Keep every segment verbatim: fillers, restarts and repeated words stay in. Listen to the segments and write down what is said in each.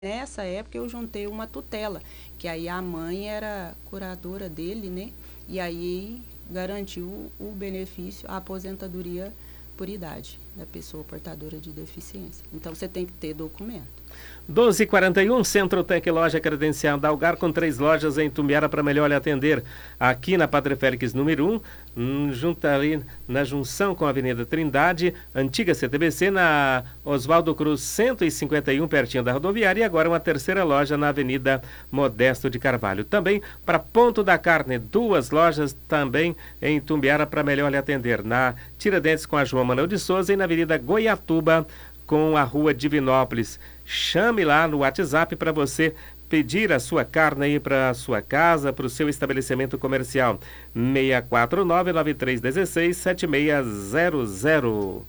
Nessa época eu juntei uma tutela, que aí a mãe era curadora dele, né? E aí garantiu o benefício, a aposentadoria por idade da pessoa portadora de deficiência. Então você tem que ter documento. doze e quarenta e um, Centro Tec Loja Credencial da Algar, com três lojas em Tumbiara para melhor lhe atender. Aqui na Padre Félix, número um, um, junto ali na junção com a Avenida Trindade, antiga C T B C, na Oswaldo Cruz cento e cinquenta e um, pertinho da rodoviária, e agora uma terceira loja na Avenida Modesto de Carvalho. Também para Ponto da Carne, duas lojas também em Tumbiara para melhor lhe atender. Na Tiradentes com a João Manuel de Souza e na Avenida Goiatuba com a Rua Divinópolis. Chame lá no WhatsApp para você pedir a sua carne aí para a sua casa, para o seu estabelecimento comercial. seis quatro nove, nove três um seis, sete seis zero zero.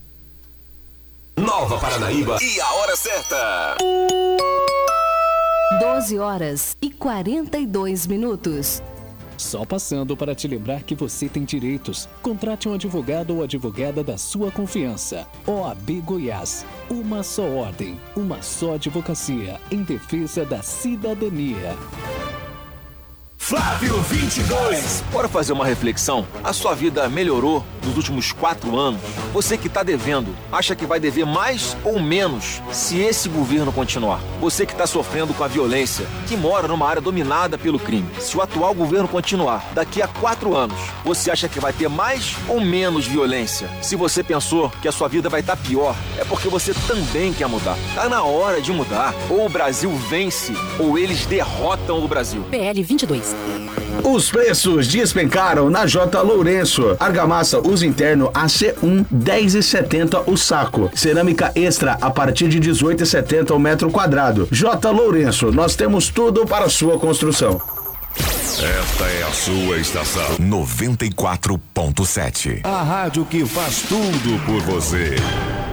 Nova Paranaíba e a hora certa. doze horas e quarenta e dois minutos. Só passando para te lembrar que você tem direitos. Contrate um advogado ou advogada da sua confiança. O A B Goiás. Uma só ordem, uma só advocacia em defesa da cidadania. Flávio vinte e dois. Bora fazer uma reflexão? A sua vida melhorou nos últimos quatro anos? Você que está devendo, acha que vai dever mais ou menos se esse governo continuar? Você que está sofrendo com a violência, que mora numa área dominada pelo crime, se o atual governo continuar, daqui a quatro anos, você acha que vai ter mais ou menos violência? Se você pensou que a sua vida vai estar pior, é porque você também quer mudar. Tá na hora de mudar. Ou o Brasil vence, ou eles derrotam o Brasil. P L vinte e dois. Os preços despencaram na J. Lourenço. Argamassa uso interno A C um, dez e setenta o saco. Cerâmica extra a partir de dezoito e setenta o metro quadrado. J. Lourenço, nós temos tudo para a sua construção. Esta é a sua estação noventa e quatro ponto sete. A rádio que faz tudo por você.